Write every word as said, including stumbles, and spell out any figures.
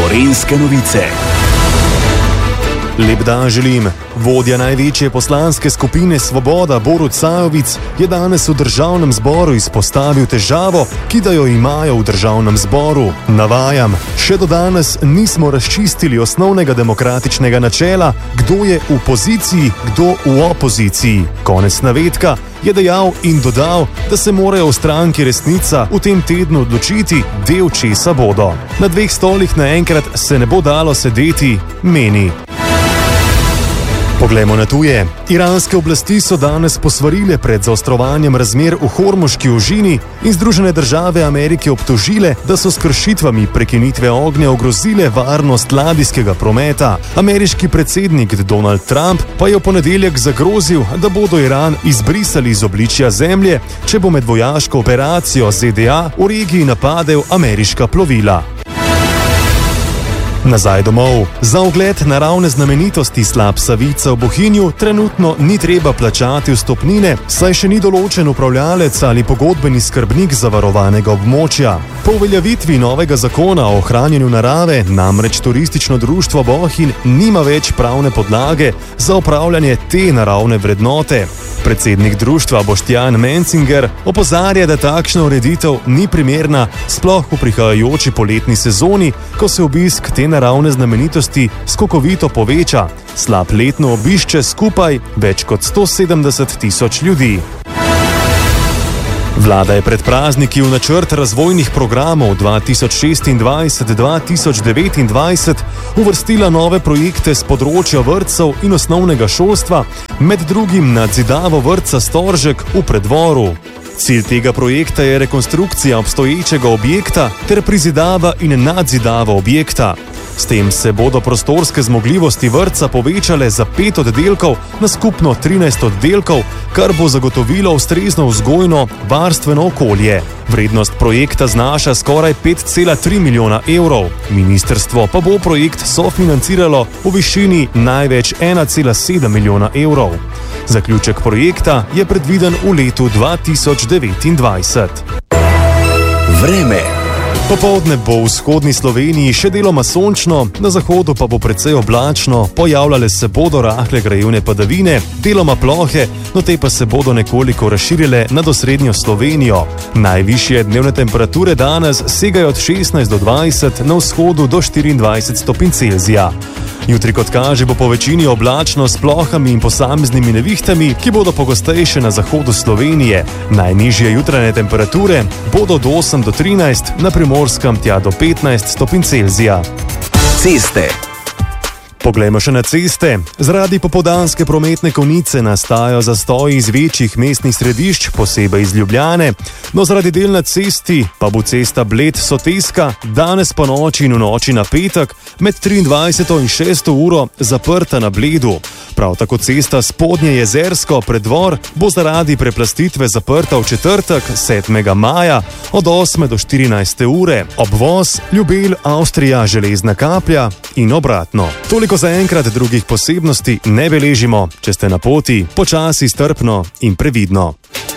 Gorenjske novice. Lep dan želim. Vodja največje poslanske skupine Svoboda Borut Sajovic je danes v državnem zboru izpostavil težavo, ki da jo imajo v državnem zboru. Navajam, še do danes nismo razčistili osnovnega demokratičnega načela, kdo je v poziciji, kdo v opoziciji. Konec navedka je dejal in dodal, da se morajo v stranki Resnica v tem tednu odločiti, del česa bodo. Na dveh stolih naenkrat se ne bo dalo sedeti, meni. Poglejmo na tuje. Iranske oblasti so danes posvarile pred zaostrovanjem razmer v Hormuški ožini in Združene države Amerike obtožile, da so s kršitvami prekinitve ognja ogrozile varnost ladijskega prometa. Ameriški predsednik Donald Trump pa je v ponedeljek zagrozil, da bodo Iran izbrisali iz obličja zemlje, če bo med vojaško operacijo Z D A v regiji napadel ameriška plovila. Nazaj domov. Za ogled naravne znamenitosti Slap Savica v Bohinju trenutno ni treba plačati vstopnine, saj še ni določen upravljalec ali pogodbeni skrbnik zavarovanega območja. Po uveljavitvi novega zakona o ohranjanju narave namreč turistično društvo Bohinj nima več pravne podlage za upravljanje te naravne vrednote. Predsednik društva Boštjan Mencinger opozarja, da takšna ureditev ni primerna, sploh v prihajajoči poletni sezoni, ko se obisk te naravne znamenitosti skokovito poveča. Slap letno obišče skupaj več kot sto sedemdeset tisoč ljudi. Vlada je pred prazniki v načrt razvojnih programov dva tisoč šestindvajset do dva tisoč devetindvajset uvrstila nove projekte s področja vrtcev in osnovnega šolstva, med drugim nadzidavo vrtca Storžek v Preddvoru. Cilj tega projekta je rekonstrukcija obstoječega objekta ter prizidava in nadzidava objekta. S tem se bodo prostorske zmogljivosti vrtca povečale za pet oddelkov na skupno trinajst oddelkov, kar bo zagotovilo ustrezno vzgojno, varstveno okolje. Vrednost projekta znaša skoraj pet cela tri milijona evrov. Ministrstvo pa bo projekt sofinanciralo v višini največ ena cela sedem milijona evrov. Zaključek projekta je predviden v letu dva tisoč devetindvajset. Vreme. Popoldne bo v vzhodni Sloveniji še deloma sončno, na zahodu pa bo precej oblačno, pojavljale se bodo rahle krajevne padavine, deloma plohe, no te pa se bodo nekoliko razširile nad osrednjo Slovenijo. Najvišje dnevne temperature danes segajo od šestnajst do dvajset, na vzhodu do štiriindvajset stopinj Celzija. Jutri, kot kaže, bo po večini oblačno s plohami in posameznimi nevihtami, ki bodo pogostejše na zahodu Slovenije. Najnižje jutranje temperature bodo od osem do trinajst, na Primorskem tja do petnajst stopinj Celzija. Ceste. Poglejmo še na ceste. Zaradi popoldanske prometne konice nastajajo zastoji iz večjih mestnih središč, posebej iz Ljubljane, no zaradi del na cesti pa bo cesta Bled-Soteska danes po noči in v noči na petek med triindvajseto in šesto uro zaprta na Bledu. Prav tako cesta Spodnje Jezersko Preddvor bo zaradi preplastitve zaprta v četrtek, sedmega maja od osme do štirinajste ure. Obvoz Ljubelj, Avstrija, Železna Kaplja in obratno. Toliko za enkrat, drugih posebnosti ne beležimo. Če ste na poti, počasi, strpno in previdno.